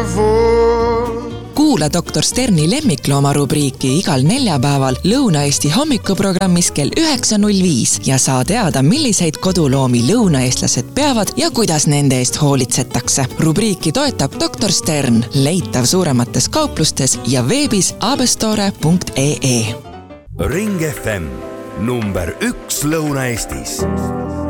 Kuula Dr. Sterni lemmikloomarubriiki igal neljapäeval Lõuna-Eesti hommikuprogrammis kell 9.05 ja saa teada, milliseid koduloomi lõunaeestlased peavad ja kuidas nende eest hoolitsetakse. Rubriiki toetab Dr. Stern, leitav suuremates kauplustes ja veebis abestore.ee. Ring FM number 1 Lõuna-Eestis.